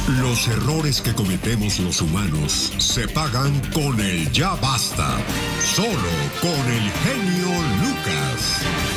Los errores que cometemos los humanos se pagan con el ya basta. Solo con el genio Lucas.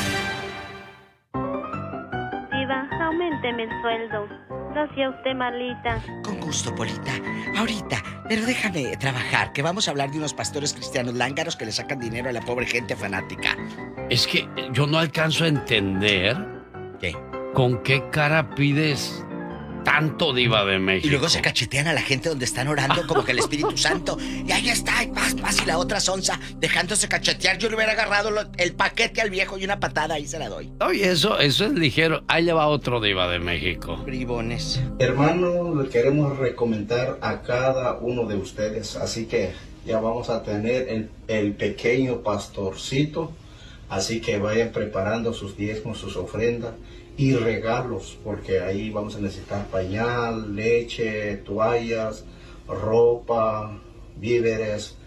Diva, auménteme el sueldo. No sea usted malita. Con gusto, Polita. Ahorita, pero déjame trabajar, que vamos a hablar de unos pastores cristianos lángaros que le sacan dinero a la pobre gente fanática. Es que yo no alcanzo a entender... ¿Qué? ¿Con qué cara pides tanto, Diva de México? Y luego se cachetean a la gente donde están orando como que el Espíritu Santo. Y ahí está, y paz, y la otra sonza dejándose cachetear. Yo le hubiera agarrado el paquete al viejo y una patada, ahí se la doy. Oye, eso es ligero. Ahí le va otro, Diva de México. Bribones. Hermano, le queremos recomendar a cada uno de ustedes. Así que ya vamos a tener el pequeño pastorcito. Así que vayan preparando sus diezmos, sus ofrendas y regalos, porque ahí vamos a necesitar pañal, leche, toallas, ropa, víveres,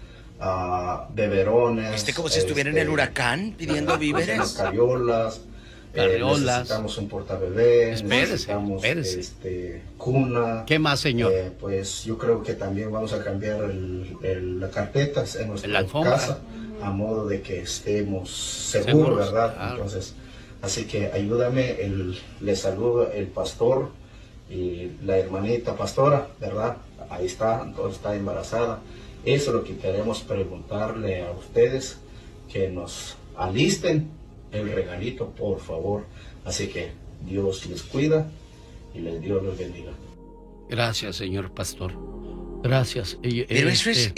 beberones. Como si estuviera en el huracán pidiendo víveres. Carriolas. Necesitamos un portabebé. Necesitamos cuna. ¿Qué más, señor? Pues yo creo que también vamos a cambiar las carpetas en nuestra casa, a modo de que estemos seguros, ¿verdad? Claro. Entonces, así que ayúdame, le saludo el pastor y la hermanita pastora, ¿verdad? Ahí está, entonces está embarazada. Eso es lo que queremos preguntarle a ustedes, que nos alisten el regalito, por favor. Así que Dios les cuida y Dios los bendiga. Gracias, señor pastor. Gracias. Pero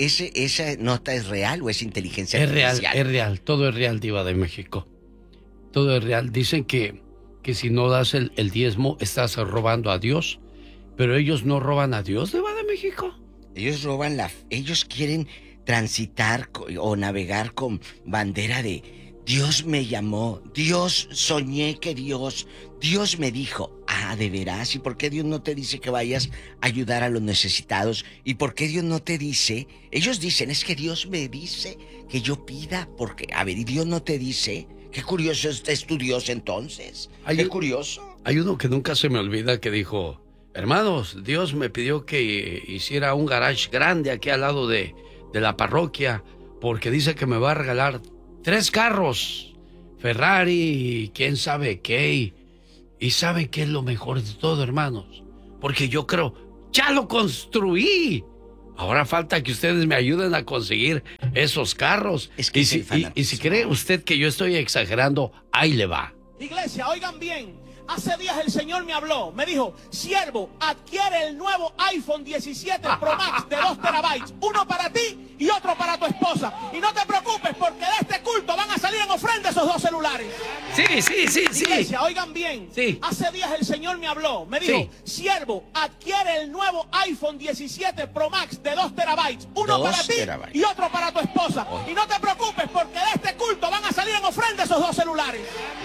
¿esa nota es real o es inteligencia artificial? Es real, todo es real, Diva de México. Todo es real. Dicen que si no das el diezmo, estás robando a Dios. Pero ellos no roban a Dios, Diva de México. Ellos roban ellos quieren transitar o navegar con bandera de Dios me llamó, Dios soñé que Dios me dijo. Ah, ¿de veras? ¿Y por qué Dios no te dice que vayas a ayudar a los necesitados? ¿Y por qué Dios no te dice? Ellos dicen, es que Dios me dice que yo pida, porque, a ver, ¿y Dios no te dice? Qué curioso es tu Dios entonces. Qué curioso. Hay uno que nunca se me olvida que dijo, hermanos, Dios me pidió que hiciera un garage grande aquí al lado de la parroquia, porque dice que me va a regalar 3 carros, Ferrari y quién sabe qué. Y ¿saben qué es lo mejor de todo, hermanos? Porque yo creo, ya lo construí. Ahora falta que ustedes me ayuden a conseguir esos carros. Es que y si cree usted que yo estoy exagerando, ahí le va. Iglesia, oigan bien. Hace días el Señor me habló, me dijo, siervo, adquiere el nuevo iPhone 17 Pro Max de 2 terabytes, uno para ti y otro para tu esposa. Y no te preocupes porque de este culto van a salir en ofrenda esos 2 celulares. Sí. Iglesia, oigan bien. Sí. Hace días el Señor me habló, me dijo, siervo, adquiere el nuevo iPhone 17 Pro Max de 2 terabytes, uno para ti y otro para tu esposa. Y no te preocupes porque de este culto van a salir en ofrenda esos 2 celulares.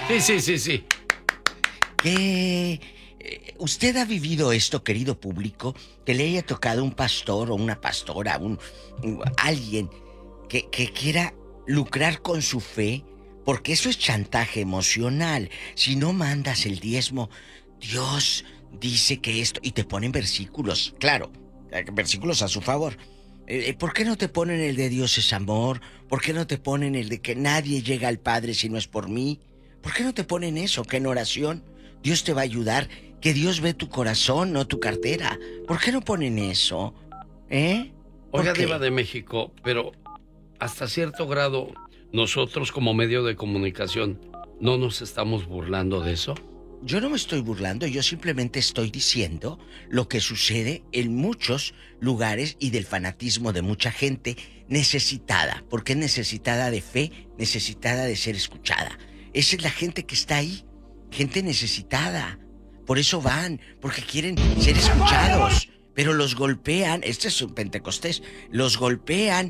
Sí. ¿Usted ha vivido esto, querido público? Que le haya tocado un pastor o una pastora, alguien que quiera lucrar con su fe, porque eso es chantaje emocional. Si no mandas el diezmo, Dios dice que esto, y te ponen versículos, claro, versículos a su favor. ¿Por qué no te ponen el de Dios es amor? ¿Por qué no te ponen el de que nadie llega al Padre si no es por mí? ¿Por qué no te ponen eso? Que en oración Dios te va a ayudar, que Dios ve tu corazón, no tu cartera. ¿Por qué no ponen eso? Oiga, Diva de México, pero hasta cierto grado, nosotros como medio de comunicación, ¿no nos estamos burlando de eso? Yo no me estoy burlando, yo simplemente estoy diciendo lo que sucede en muchos lugares y del fanatismo de mucha gente necesitada, porque es necesitada de fe, necesitada de ser escuchada. Esa es la gente que está ahí, gente necesitada. Por eso van, porque quieren ser escuchados. Pero los golpean, este es un Pentecostés, los golpean,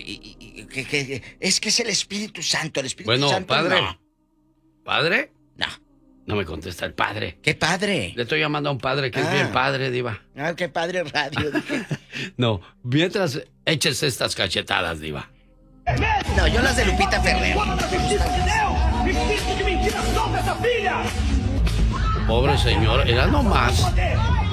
es que es el Espíritu Santo, el Espíritu Santo. Bueno, padre. No. ¿Padre? No. No me contesta el padre. ¿Qué padre? Le estoy llamando a un padre que es bien padre, Diva. Ah, qué padre radio, dije. No, mientras échese estas cachetadas, Diva. No, yo las de Lupita Ferrer. Pobre señor, era nomás.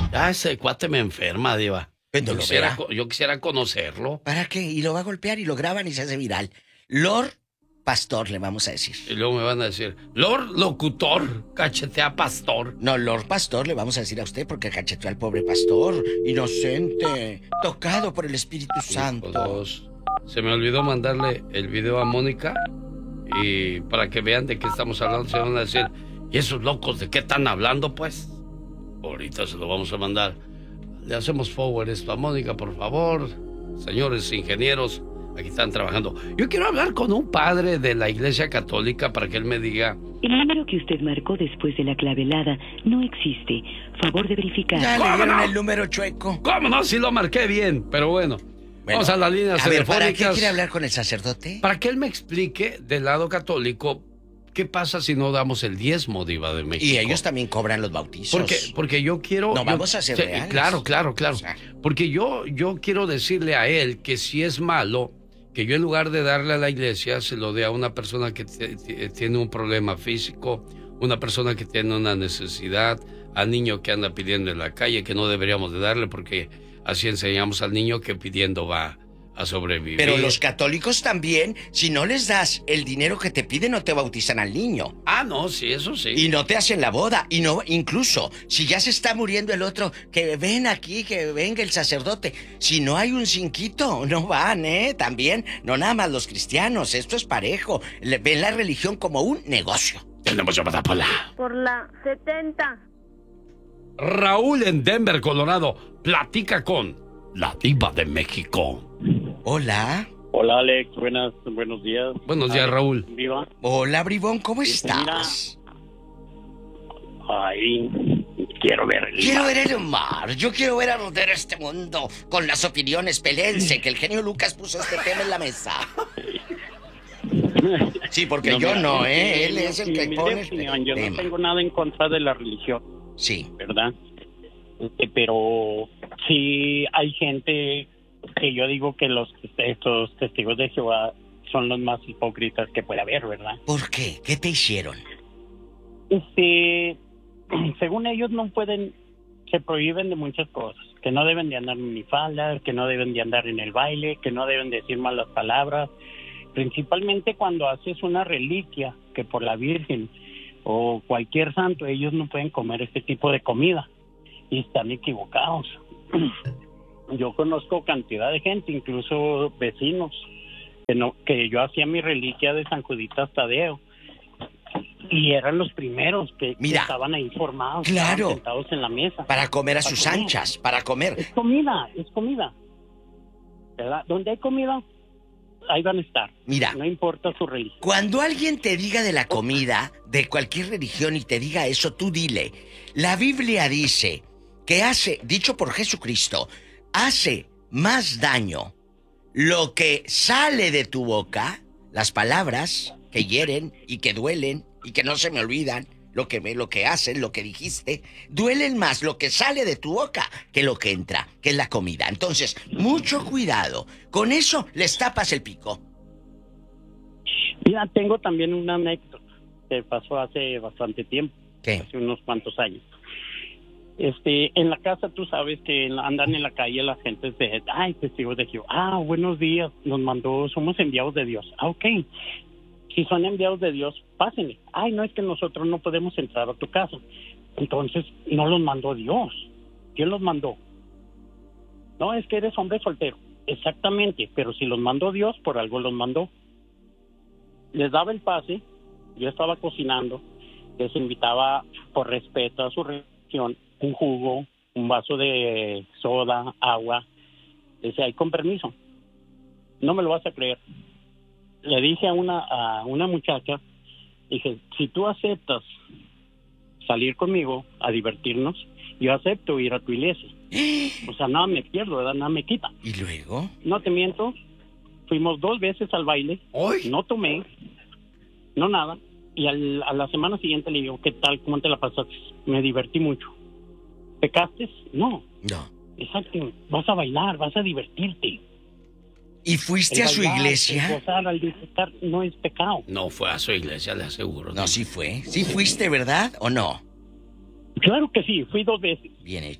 Ah, ese cuate me enferma, diva. Yo quisiera conocerlo. ¿Para qué? Y lo va a golpear y lo graban y se hace viral. Lord Pastor, le vamos a decir. Y luego me van a decir, Lord Locutor, cachetea Pastor. No, Lord Pastor le vamos a decir a usted porque cacheteó al pobre pastor, inocente, tocado por el Espíritu Santo. Se me olvidó mandarle el video a Mónica y para que vean de qué estamos hablando, se van a decir, ¿y esos locos de qué están hablando, pues? Ahorita se lo vamos a mandar. Le hacemos forward esto a Mónica, por favor. Señores ingenieros, aquí están trabajando. Yo quiero hablar con un padre de la Iglesia Católica para que él me diga... El número que usted marcó después de la clave helada no existe. Favor de verificar. Ya le dieron el número chueco. ¿Cómo no? Sí lo marqué bien, pero bueno. Vamos a las líneas telefónicas. ¿Para qué quiere hablar con el sacerdote? Para que él me explique del lado católico qué pasa si no damos el diezmo, diva de México. Y ellos también cobran los bautizos. Porque yo quiero... No, vamos a ser reales. Claro. O sea, porque yo quiero decirle a él que si es malo, que yo en lugar de darle a la iglesia, se lo dé a una persona que tiene un problema físico, una persona que tiene una necesidad, al niño que anda pidiendo en la calle, que no deberíamos de darle porque así enseñamos al niño que pidiendo va a sobrevivir. Pero los católicos también, si no les das el dinero que te piden, no te bautizan al niño. Ah, no, sí, eso sí. Y no te hacen la boda. Y no, incluso, si ya se está muriendo el otro, que ven aquí, que venga el sacerdote. Si no hay un cinquito, no van, También, no nada más los cristianos, esto es parejo. Ven la religión como un negocio. Tenemos llamada por Por la 70. Raúl en Denver, Colorado, platica con la diva de México. Hola. Hola, Alex. Buenos días. Buenos días, Raúl. Viva. Hola, Bribón, ¿cómo estás? Ay, quiero ver el mar. Yo quiero ver arder este mundo con las opiniones. Peléense, que el genio Lucas puso este tema en la mesa. Sí, porque no, yo no, Él es el que pone el Yo tema. no tengo nada en contra de la religión. Sí. ¿Verdad? Pero sí hay gente que yo digo que estos testigos de Jehová son los más hipócritas que puede haber, ¿verdad? ¿Por qué? ¿Qué te hicieron? Según ellos no pueden, se prohíben de muchas cosas, que no deben de andar en minifaldas, que no deben de andar en el baile, que no deben decir malas palabras, principalmente cuando haces una reliquia, que por la Virgen o cualquier santo, ellos no pueden comer este tipo de comida, y están equivocados. Yo conozco cantidad de gente, incluso vecinos, que yo hacía mi reliquia de San Juditas Tadeo, y eran los primeros que estaban ahí formados, claro, sentados en la mesa. Para comer a sus anchas, para comer. Es comida. ¿Verdad? Donde hay comida, ahí van a estar. Mira, no importa su religión. Cuando alguien te diga de la comida, de cualquier religión, y te diga eso, tú dile, la Biblia dice que dicho por Jesucristo, hace más daño lo que sale de tu boca, las palabras que hieren y que duelen y que no se me olvidan, lo que hacen, lo que dijiste, duelen más lo que sale de tu boca que lo que entra, que es la comida. Entonces, mucho cuidado. Con eso les tapas el pico. Mira, tengo también una anécdota que pasó hace bastante tiempo. ¿Qué? Hace unos cuantos años. En la casa tú sabes que andan en la calle las gentes de, testigos de Jehová. Buenos días, somos enviados de Dios. Ok. Si son enviados de Dios, pásenle. No, es que nosotros no podemos entrar a tu casa. Entonces, no los mandó Dios. ¿Quién los mandó? No, es que eres hombre soltero. Exactamente, pero si los mandó Dios, por algo los mandó. Les daba el pase, yo estaba cocinando, les invitaba por respeto a su religión, un jugo, un vaso de soda, agua. Decía, con permiso. No me lo vas a creer. Le dije a una muchacha, dije, si tú aceptas salir conmigo a divertirnos, yo acepto ir a tu iglesia. O sea, nada me pierdo, ¿verdad? Nada me quita. ¿Y luego? No te miento, fuimos 2 veces al baile, no tomé, no nada, y a la semana siguiente le digo, ¿qué tal? ¿Cómo te la pasaste? Me divertí mucho. ¿Pecaste? No. Exacto, vas a bailar, vas a divertirte. ¿Y fuiste a su iglesia? Gozar al disfrutar no es pecado. No fue a su iglesia, le aseguro. No, sí fue. ¿Sí fuiste, verdad o no? Claro que sí, fui 2 veces. Bien hecho.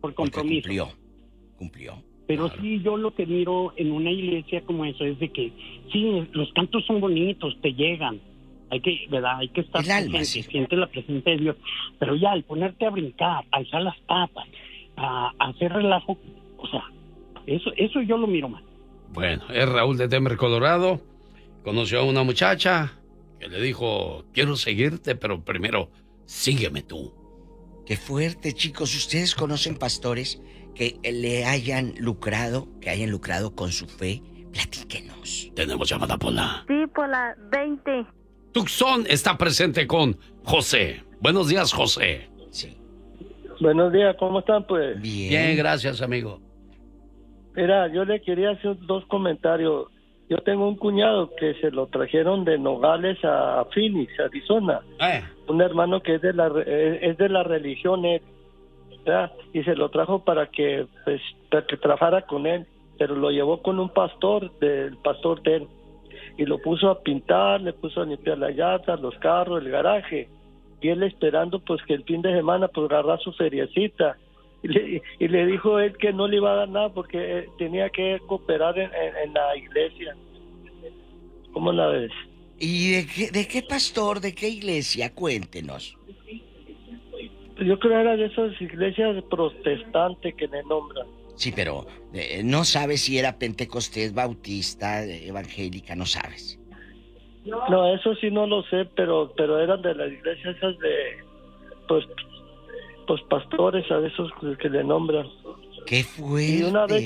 por compromiso. Cumplió. Pero claro. Sí, yo lo que miro en una iglesia como eso es de que, sí, los cantos son bonitos, te llegan. Hay que, ¿verdad? Hay que estar presente, siente la presencia de Dios. Pero ya, al ponerte a brincar, a alzar las patas, a hacer relajo, o sea, eso yo lo miro mal. Bueno, es Raúl de Denver, Colorado. Conoció a una muchacha que le dijo, quiero seguirte, pero primero, sígueme tú. Qué fuerte, chicos. ¿Ustedes conocen pastores que le hayan lucrado, con su fe? Platíquenos. Tenemos llamada, Pola. Sí, Pola, 20. Tucson está presente con José. Buenos días, José. Sí. Buenos días, ¿cómo están, pues? Bien, gracias, amigo. Mira, yo le quería hacer 2 comentarios. Yo tengo un cuñado que se lo trajeron de Nogales a Phoenix, Arizona. Un hermano que es de la religión, ¿verdad? Y se lo trajo para que trabajara con él, pero lo llevó con un pastor, del pastor de él, y lo puso a pintar, le puso a limpiar las llantas, los carros, el garaje, y él esperando pues que el fin de semana pues agarrar su feriecita. Y le dijo él que no le iba a dar nada porque tenía que cooperar en la iglesia. ¿Cómo la ves? ¿Y de qué pastor, de qué iglesia? Cuéntenos. Yo creo que era de esas iglesias protestantes que le nombran. Sí, pero no sabes si era pentecostés, bautista, evangélica, no sabes. No, eso sí no lo sé, pero eran de las iglesias esas de pues pastores, a esos que le nombran. ¡Qué fuerte!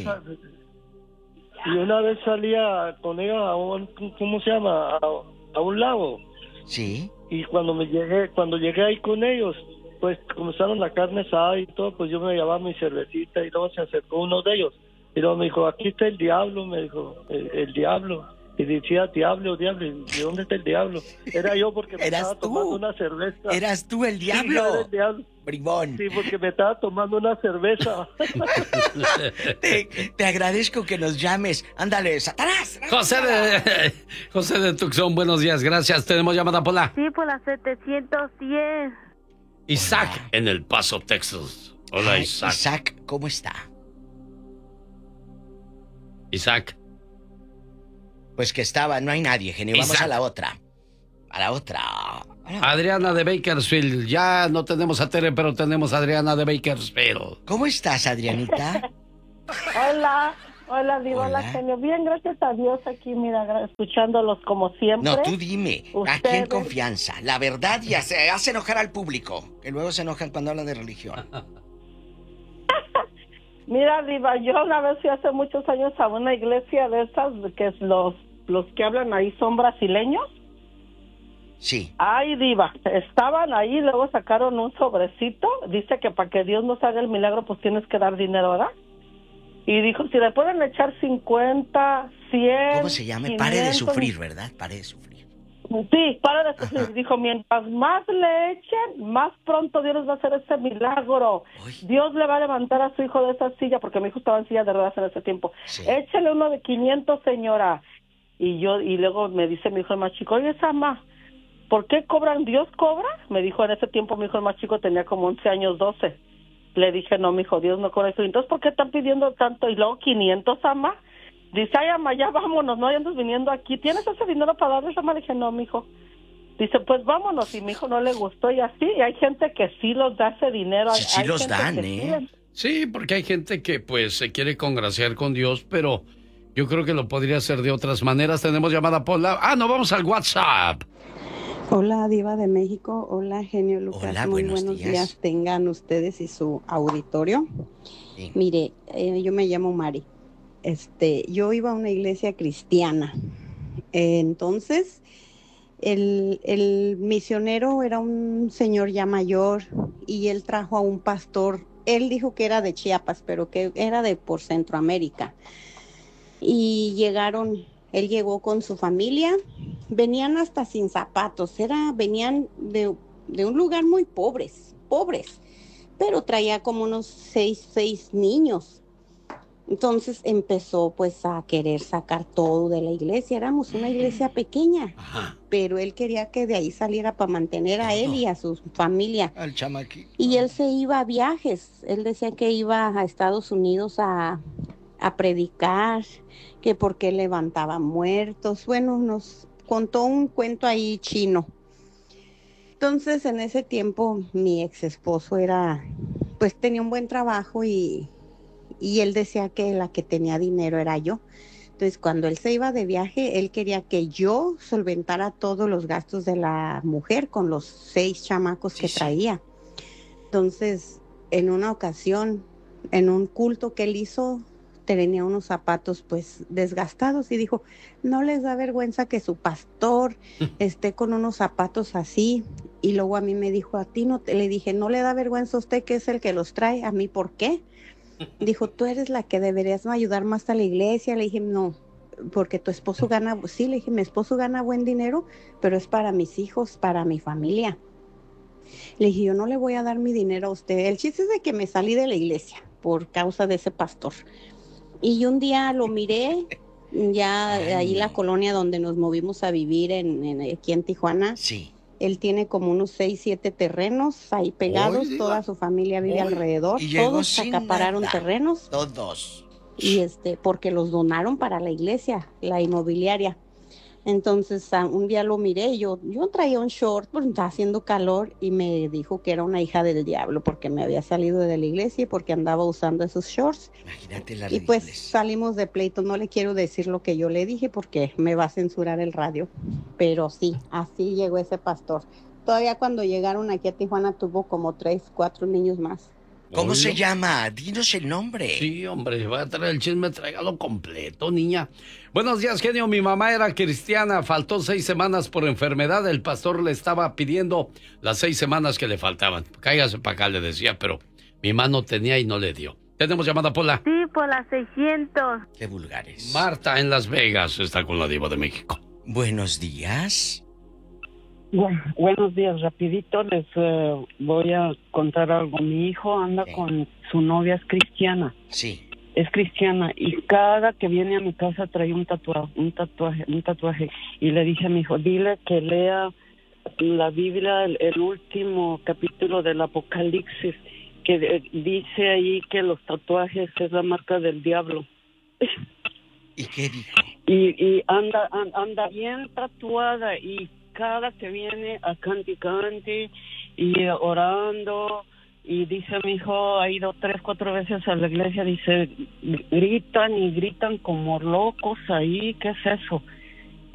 Y una vez salía con ellos a un, ¿cómo se llama? A un lago. Sí. Y cuando llegué ahí con ellos, pues comenzaron la carne asada y todo, pues yo me llevaba mi cervecita y luego se acercó uno de ellos. Y luego me dijo, aquí está el diablo, me dijo, el diablo. Y decía, diablo, ¿y de dónde está el diablo? Era yo porque me estaba tomando una cerveza. ¿Eras tú el diablo? Sí, yo era el diablo. Bribón. Sí, porque me estaba tomando una cerveza. Te agradezco que nos llames. Ándale, Satanás. José de Tucson, buenos días, gracias. Tenemos llamada, Pola. Sí, Pola 710. Isaac, Hola. en El Paso, Texas. Hola, Isaac. Isaac, ¿cómo está? Isaac. Pues que estaba, no hay nadie, genio. Vamos Isaac. a la otra. Adriana de Bakersfield. Ya no tenemos a Tere, pero tenemos a Adriana de Bakersfield. ¿Cómo estás, Adrianita? Hola, Diva, hola, genio. Bien, gracias a Dios aquí, mira, escuchándolos como siempre. No, tú dime, aquí en confianza, la verdad, y hace enojar al público, que luego se enojan cuando hablan de religión. Mira, Diva, yo una vez fui hace muchos años a una iglesia de esas, que es los que hablan ahí son brasileños. Sí. Ay, Diva, estaban ahí, luego sacaron un sobrecito, dice que para que Dios nos haga el milagro, pues tienes que dar dinero, ¿verdad? Y dijo, si le pueden echar 50, 100... ¿Cómo se llama? 500, Pare de sufrir, ¿verdad? Pare de sufrir. Sí, pare de sufrir. Ajá. Dijo, mientras más le echen, más pronto Dios les va a hacer ese milagro. Uy. Dios le va a levantar a su hijo de esa silla, porque mi hijo estaba en silla de ruedas en ese tiempo. Sí. Échale uno de 500, señora. Y luego me dice mi hijo el más chico, oye, Sama, ¿por qué cobran? ¿Dios cobra? Me dijo en ese tiempo, mi hijo el más chico tenía como 11 años, 12. Le dije, no, mijo, Dios no cobra eso. Entonces, ¿por qué están pidiendo tanto? Y luego, 500, Ama. Dice, ay, Ama, ya vámonos, no andas viniendo aquí. ¿Tienes ese dinero para darles, Ama? Le dije, no, mijo. Dice, pues vámonos. Y mi hijo no le gustó y así. Y hay gente que sí los da ese dinero. Sí, los dan, ¿eh? Sí, porque hay gente que, pues, se quiere congraciar con Dios, pero yo creo que lo podría hacer de otras maneras. Tenemos llamada por la... no, vamos al WhatsApp. Hola, Diva de México. Hola, genio Lucas. Hola, muy buenos días tengan ustedes y su auditorio. Sí. Mire, yo me llamo Mari. Yo iba a una iglesia cristiana. Entonces, el misionero era un señor ya mayor y él trajo a un pastor. Él dijo que era de Chiapas, pero que era por Centroamérica. Y él llegó con su familia, venían hasta sin zapatos, venían de un lugar muy pobres, pero traía como unos seis niños. Entonces empezó pues a querer sacar todo de la iglesia. Éramos una iglesia pequeña, pero él quería que de ahí saliera para mantener a él y a su familia. Al chamaquito. Y él se iba a viajes. Él decía que iba a Estados Unidos a predicar, que porque levantaba muertos. Bueno, nos contó un cuento ahí chino. Entonces en ese tiempo mi ex esposo pues tenía un buen trabajo y él decía que la que tenía dinero era yo. Entonces, cuando él se iba de viaje, él quería que yo solventara todos los gastos de la mujer con los 6 chamacos que traía. Entonces, en una ocasión, en un culto que él hizo, tenía unos zapatos pues desgastados y dijo, ¿no les da vergüenza que su pastor esté con unos zapatos así? Y luego a mí me dijo, a ti no, le dije, ¿no le da vergüenza a usted que es el que los trae? ¿A mí por qué? Dijo, tú eres la que deberías ayudar más a la iglesia. Le dije, no, porque tu esposo gana, sí, le dije, mi esposo gana buen dinero, pero es para mis hijos, para mi familia. Le dije, yo no le voy a dar mi dinero a usted. El chiste es de que me salí de la iglesia por causa de ese pastor. Y un día lo miré, ya ahí la colonia donde nos movimos a vivir aquí en Tijuana. Sí. Él tiene como unos 6, 7 terrenos ahí pegados, toda su familia vive alrededor, todos acapararon terrenos. Todos. Y porque los donaron para la iglesia, la inmobiliaria. Entonces un día lo miré, yo traía un short porque estaba haciendo calor y me dijo que era una hija del diablo porque me había salido de la iglesia y porque andaba usando esos shorts. Imagínate la y pues salimos de pleito, no le quiero decir lo que yo le dije porque me va a censurar el radio, pero sí, así llegó ese pastor. Todavía cuando llegaron aquí a Tijuana tuvo como 3, 4 niños más. ¿Cómo se llama? Dinos el nombre. Sí, hombre, voy a traer el chisme, tráigalo completo, niña. Buenos días, genio. Mi mamá era cristiana, faltó 6 semanas por enfermedad. El pastor le estaba pidiendo las 6 semanas que le faltaban. Cáigase para acá, le decía, pero mi mamá no tenía y no le dio. ¿Tenemos llamada, Pola? Sí, por las 600. Qué vulgares. Marta, en Las Vegas, está con la Diva de México. Buenos días. Buenos días, rapidito les voy a contar algo. Mi hijo anda con su novia, es cristiana. Sí. Es cristiana y cada que viene a mi casa trae un tatuaje. Y le dije a mi hijo, dile que lea la Biblia, el último capítulo del Apocalipsis, que dice ahí que los tatuajes es la marca del diablo. ¿Y qué dijo? Y anda bien tatuada y cada que viene a canti y orando, y dice mi hijo, ha ido 3, 4 veces a la iglesia, dice, gritan como locos ahí, ¿qué es eso?